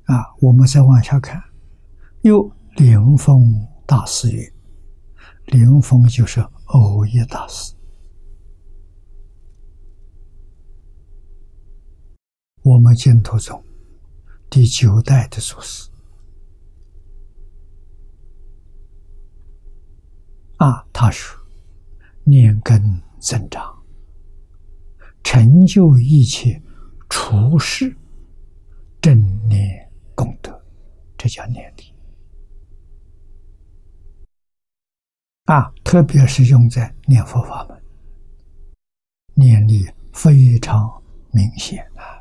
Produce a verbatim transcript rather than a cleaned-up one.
啊，我们再往下看，又灵峰大师曰：灵峰就是耦一大师。我们净土宗第九代的祖师啊，他说念根增长，成就一切处世正念功德，这叫念力啊！特别是用在念佛法门，念力非常明显啊。